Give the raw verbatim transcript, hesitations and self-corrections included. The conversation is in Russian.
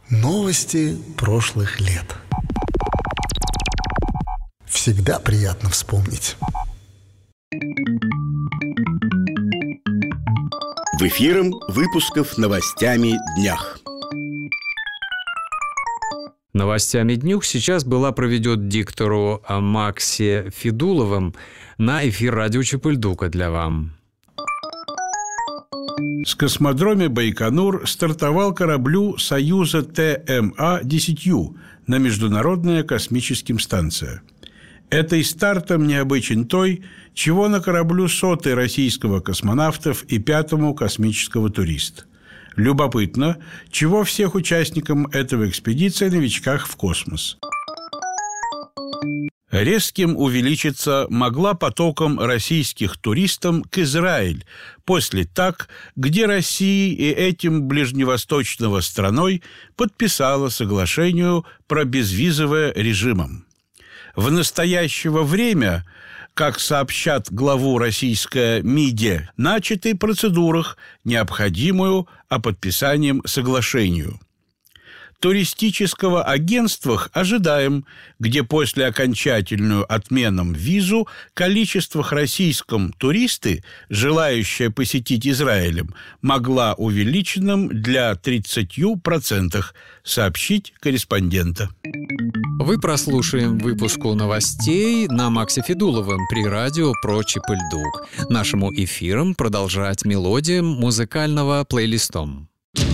Новости прошлых лет. Всегда приятно вспомнить. В эфиром выпусков новостями днях. Новостями днюх сейчас была проведет диктору Максе Федуловым на эфир радио Чепыльдука для вам. С космодроме Байконур стартовал кораблю Союза Т М А десять Ю на Международная космическая станция. Этой стартом необычен той, чего на кораблю сотой российского космонавтов и пятому космического туриста. Любопытно, чего всех участникам этого экспедиции новичках в космос. Резким увеличиться могла потоком российских туристов к Израиль после так, где Россия и этим ближневосточного страной подписала соглашение про безвизовое режимом. В настоящее время, как сообщат главу российская МИДИА, начаты процедурах, необходимую о подписании соглашению. Туристического агентствах ожидаем, где после окончательную отмену визу количество российском туристы, желающие посетить Израилем, могла увеличенным для тридцать процентов, сообщить корреспондента. Вы прослушаем выпуску новостей на Максе Федуловым при радио про Чепыльдук. Нашему эфиром продолжать мелодиям музыкального плейлистом.